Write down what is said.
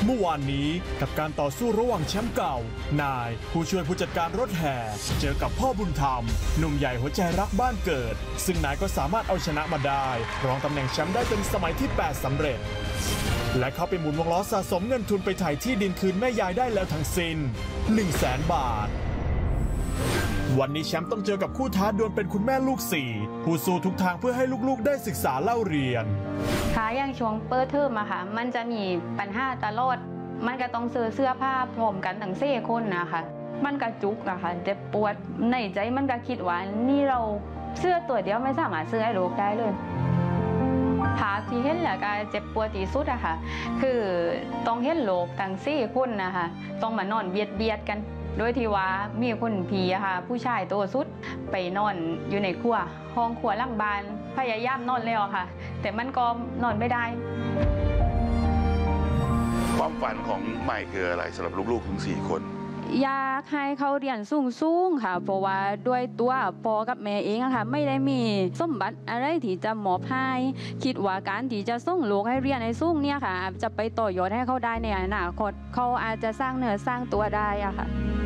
เมื่อวานนี้กับการต่อสู้ระหว่างแชมป์เก่านายผู้ช่วยผู้จัดการรถแห่เจอกับพ่อบุญธรรมหนุ่มใหญ่หัวใจรักบ้านเกิดซึ่งนายก็สามารถเอาชนะมาได้รองตำแหน่งแชมป์ได้เป็นสมัยที่ 8 สำเร็จและเขาไปหมุนวงล้อสะสมเงินทุนไปไถ่ที่ดินคืนแม่ยายได้แล้วทั้งสิ้น 100,000 บาทวันนี้แชมป์ต้องเจอกับคู่ท้าดวลเป็นคุณแม่ลูก4ผู้สู้ทุกทางเพื่อให้ลูกๆได้ศึกษาเล่าเรียนค่ะอย่างช่วงเปิดเทอมอะค่ะมันจะมีปัญหาตลอดมันก็ต้องซื้อเสื้อผ้าพร้อมกันทั้ง4 คนนะคะมันก็จุกอะค่ะเจ็บปวดในใจมันก็คิดว่านี่เราเสื้อตัวเดียวไม่สามารถซื้อให้ลูกได้เลยภาพที่เห็นแล้วก็เจ็บปวดที่สุดอะค่ะคือต้องเห็นลูกทั้ง4 คนนะคะต้องมานอนเบียดกันโดยที่ว่ามีคนผีอะค่ะผู้ชายโตสุดไปนอนอยู่ในครัวห้องครัวหลังบ้านพยายามนอนแล้วค่ะแต่มันก็นอนไม่ได้ความฝันของใหม่คืออะไรสำหรับลูกๆทั้ง4 คนอยากให้เขาเรียนสูงๆค่ะเพราะว่าด้วยตัวพ่อกับแม่เองค่ะไม่ได้มีสมบัติอะไรที่จะมอบให้คิดว่าการที่จะส่งลูกให้เรียนในสูงเนี่ยค่ะจะไปต่อยอดให้เขาได้ในอนาคตเขาอาจจะสร้างเนื้อสร้างตัวได้อะค่ะ